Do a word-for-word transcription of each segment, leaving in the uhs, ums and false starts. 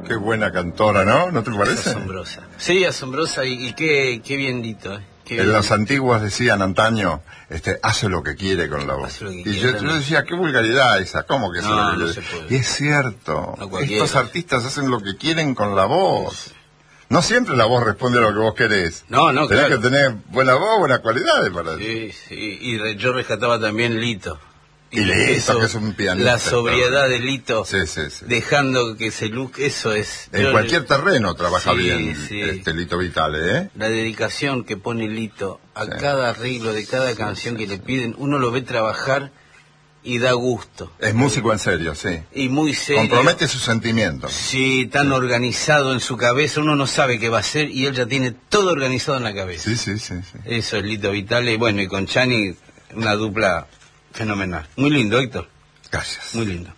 qué buena cantora, ¿no? ¿No te parece? Es asombrosa. Sí, asombrosa y, y qué, qué bien dito, ¿eh? Qué bien. En las antiguas decían antaño, este, hace lo que quiere con la voz. Y quiere, yo, ¿no? yo decía, qué vulgaridad esa, ¿cómo que hace No, lo que no quiere? se puede. Y es cierto, No estos artistas hacen lo que quieren con la voz. No siempre la voz responde a lo que vos querés. No, no, Tenés claro. que tener buena voz, buenas cualidades para eso. Sí, sí, y re- yo rescataba también Lito. Y Lito, eso, que es un pianista. La sobriedad de Lito, sí, sí, sí. dejando que se look, eso es... En yo, cualquier terreno trabaja sí, bien sí. este Lito Vitale, ¿eh? La dedicación que pone Lito a Sí. cada arreglo de cada canción que le piden, uno lo ve trabajar y da gusto. Es músico en serio, sí. Y muy serio. Compromete sus sentimientos. Sí, tan organizado en su cabeza, uno no sabe qué va a hacer y él ya tiene todo organizado en la cabeza. Sí, sí, sí, sí. Eso es Lito Vitale, bueno, y con Chani, una dupla fenomenal. Muy lindo, Héctor. Gracias. Muy lindo.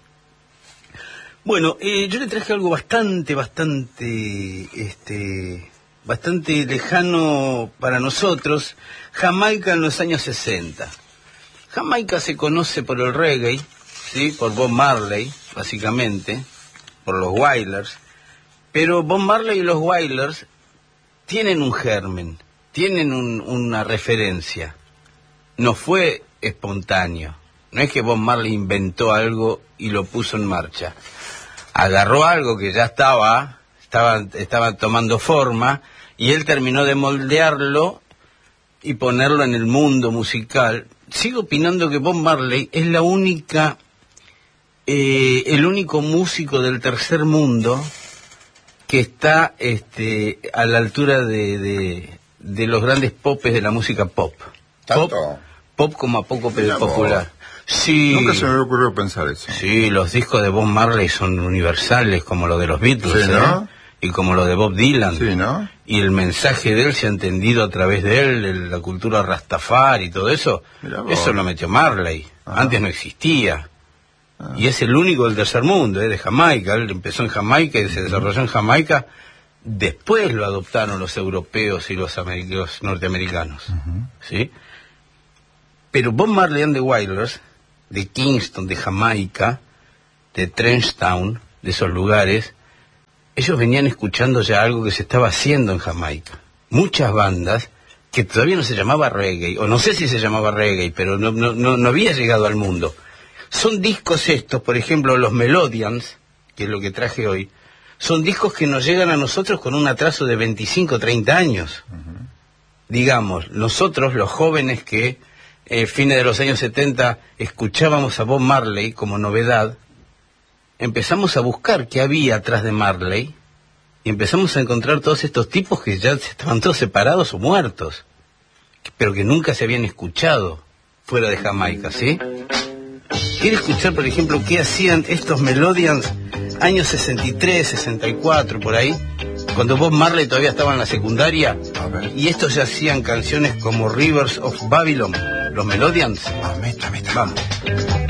Bueno, eh, yo le traje algo bastante, bastante, este, bastante lejano para nosotros. Jamaica en los años sesenta. Jamaica se conoce por el reggae, ¿sí? Por Bob Marley, básicamente, por los Wailers. Pero Bob Marley y los Wailers tienen un germen, tienen un, una referencia. No fue espontáneo. No es que Bob Marley inventó algo y lo puso en marcha. Agarró algo que ya estaba, estaba, estaba tomando forma, y él terminó de moldearlo y ponerlo en el mundo musical. Sigo opinando que Bob Marley es la única, eh, el único músico del tercer mundo que está este, a la altura de, de, de los grandes popes de la música pop. ¿Tanto? Pop, pop como a poco Mira popular. Sí. Nunca se me había ocurrido pensar eso. Sí, los discos de Bob Marley son universales, como los de los Beatles, Sí, ¿no? ¿eh? Y como los de Bob Dylan. Sí, ¿no? Y el mensaje de él se ha entendido a través de él, de la cultura Rastafari y todo eso. Mirá vos. Eso lo metió Marley. Ajá. Antes no existía. Ah. Y es el único del tercer mundo, ¿eh? De Jamaica. Él empezó en Jamaica y se desarrolló en Jamaica. Después lo adoptaron los europeos y los, ameri- los norteamericanos. Uh-huh. ¿Sí? Pero Bob Marley and the Wailers, de Kingston, de Jamaica, de Trenchtown, de esos lugares, ellos venían escuchando ya algo que se estaba haciendo en Jamaica. Muchas bandas que todavía no se llamaba reggae, o no sé si se llamaba reggae, pero no, no, no, no había llegado al mundo. Son discos estos, por ejemplo, los Melodians, que es lo que traje hoy, son discos que nos llegan a nosotros con un atraso de veinticinco, treinta años. Uh-huh. Digamos, nosotros, los jóvenes que eh, fines de los años setenta escuchábamos a Bob Marley como novedad, empezamos a buscar qué había atrás de Marley y empezamos a encontrar todos estos tipos que ya estaban todos separados o muertos, pero que nunca se habían escuchado fuera de Jamaica, ¿sí? Quiero escuchar, por ejemplo, qué hacían estos Melodians años sesenta y tres, sesenta y cuatro, por ahí, cuando Bob Marley todavía estaba en la secundaria, y estos ya hacían canciones como Rivers of Babylon, los Melodians. Ah, meta, meta. Vamos.